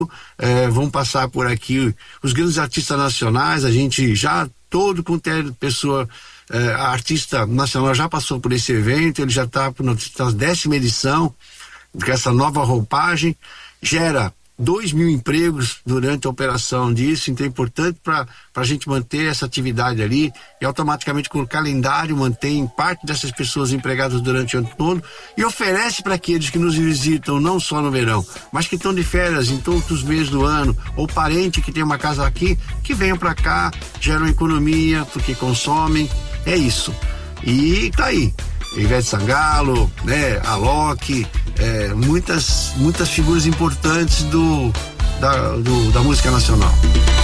vão passar por aqui os grandes artistas nacionais. A gente já, todo quanto é pessoa, artista nacional já passou por esse evento. Ele já está na 10ª edição, com essa nova roupagem, gera 2.000 empregos durante a operação disso. Então é importante para a gente manter essa atividade ali, e automaticamente com o calendário mantém parte dessas pessoas empregadas durante o ano todo, e oferece para aqueles que nos visitam não só no verão, mas que estão de férias em todos os meses do ano, ou parente que tem uma casa aqui, que venham para cá, geram economia porque consomem. É isso. E tá aí Ivete Sangalo, né, Alok, muitas figuras importantes da música nacional.